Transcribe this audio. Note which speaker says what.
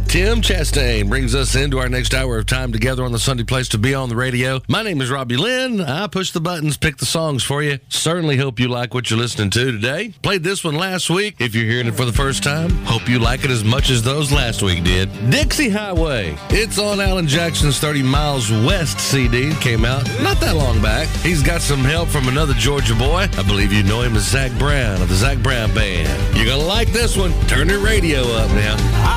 Speaker 1: Tim Chastain brings us into our next hour of time together on the Sunday Place to Be on the radio. My name is Robbie Lynn. I push the buttons, pick the songs for you. Certainly hope you like what you're listening to today. Played this one last week. If you're hearing it for the first time, hope you like it as much as those last week did. Dixie Highway. It's on Alan Jackson's 30 Miles West CD. Came out not that long back. He's got some help from another Georgia boy. I believe you know him as Zach Brown of the Zach Brown Band. You're going to like this one. Turn your radio up now.